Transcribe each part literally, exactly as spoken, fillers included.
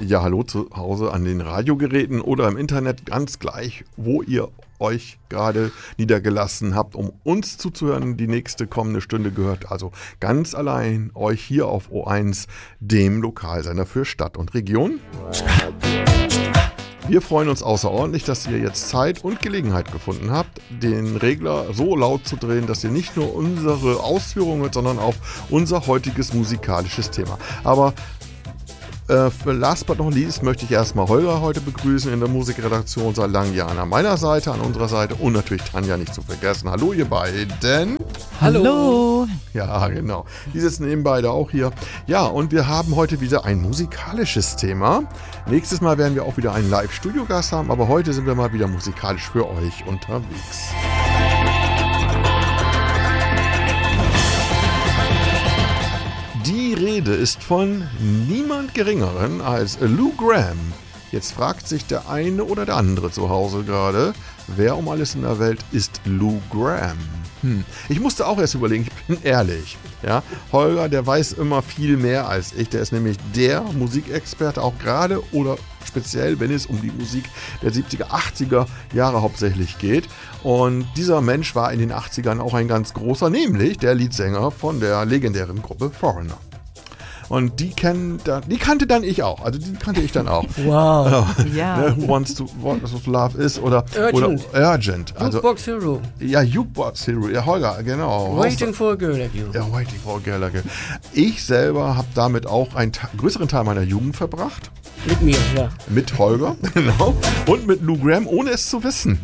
Ja, hallo zu Hause an den Radiogeräten oder im Internet, ganz gleich, wo ihr euch gerade niedergelassen habt, um uns zuzuhören. Die nächste kommende Stunde gehört also ganz allein euch hier auf O eins, dem Lokalsender für Stadt und Region. Wir freuen uns außerordentlich, dass ihr jetzt Zeit und Gelegenheit gefunden habt, den Regler so laut zu drehen, dass ihr nicht nur unsere Ausführungen hört, sondern auch unser heutiges musikalisches Thema. Aber Äh, last but not least möchte ich erstmal Holger heute begrüßen in der Musikredaktion seit langen Jahren an meiner Seite, an unserer Seite und natürlich Tanja nicht zu vergessen. Hallo ihr beiden. Hallo. Ja, genau. Die sitzen eben beide auch hier. Ja, und wir haben heute wieder ein musikalisches Thema. Nächstes Mal werden wir auch wieder einen Live-Studio-Gast haben, aber heute sind wir mal wieder musikalisch für euch unterwegs. Die Rede ist von niemand Geringeren als Lou Gramm. Jetzt fragt sich der eine oder der andere zu Hause gerade, wer um alles in der Welt ist Lou Gramm? Hm. Ich musste auch erst überlegen, ich bin ehrlich. Ja? Holger, der weiß immer viel mehr als ich. Der ist nämlich der Musikexperte, auch gerade oder speziell, wenn es um die Musik der siebziger, achtziger Jahre hauptsächlich geht. Und dieser Mensch war in den achtzigern auch ein ganz großer, nämlich der Leadsänger von der legendären Gruppe Foreigner. Und die, kennen, die kannte dann ich auch. Also die kannte ich dann auch. Wow. Ja. Ne, Who Wants to, What to Love Is oder Urgent. Oder Urgent. Also, Jukebox Hero. Ja, Jukebox Hero. Ja, Holger, genau. Waiting for a Girl Like You. Ja, Waiting for a Girl Like You. Ich selber habe damit auch einen ta- größeren Teil meiner Jugend verbracht. Mit mir, ja. Mit Holger, genau. Und mit Lou Gramm, ohne es zu wissen.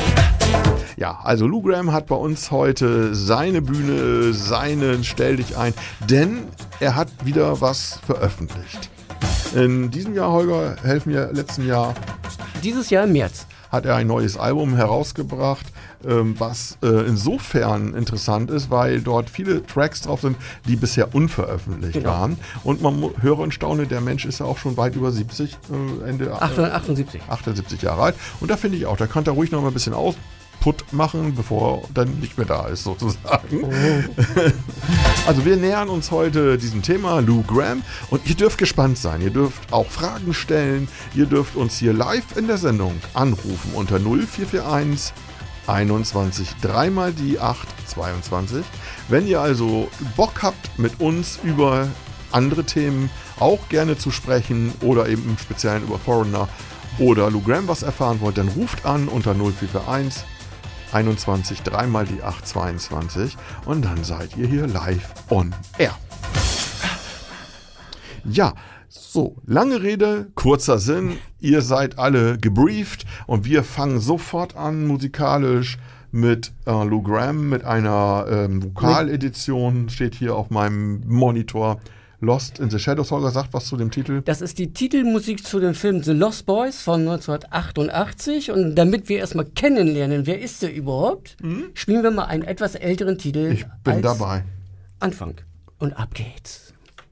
Ja, also Lou Gramm hat bei uns heute seine Bühne, seinen Stell dich ein, denn er hat wieder was veröffentlicht. In diesem Jahr, Holger, helfen mir, letzten Jahr. Dieses Jahr im März. Hat er ein neues Album herausgebracht, was insofern interessant ist, weil dort viele Tracks drauf sind, die bisher unveröffentlicht genau. waren. Und man höre und staune, der Mensch ist ja auch schon weit über siebzig, Ende achtundsiebzig. achtundsiebzig Jahre alt. Und da finde ich auch, da kann er ruhig noch mal ein bisschen aus. Put machen, bevor er dann nicht mehr da ist, sozusagen. Oh. Also wir nähern uns heute diesem Thema, Lou Gramm, und ihr dürft gespannt sein. Ihr dürft auch Fragen stellen. Ihr dürft uns hier live in der Sendung anrufen unter null vier vier eins einundzwanzig dreimal die acht zweiundzwanzig. Wenn ihr also Bock habt, mit uns über andere Themen auch gerne zu sprechen oder eben im Speziellen über Foreigner oder Lou Gramm was erfahren wollt, dann ruft an unter null vier vier eins einundzwanzig dreimal die acht zweiundzwanzig und dann seid ihr hier live on air. Ja, so, lange Rede, kurzer Sinn, ihr seid alle gebrieft und wir fangen sofort an musikalisch mit äh, Lou Gramm, mit einer ähm, Vokaledition, steht hier auf meinem Monitor. Lost in the Shadows. Holger sagt was zu dem Titel. Das ist die Titelmusik zu dem Film The Lost Boys von neunzehnhundertachtundachtzig. Und damit wir erstmal kennenlernen, wer ist der überhaupt, mhm. spielen wir mal einen etwas älteren Titel. Ich bin dabei. Anfang. Und ab geht's.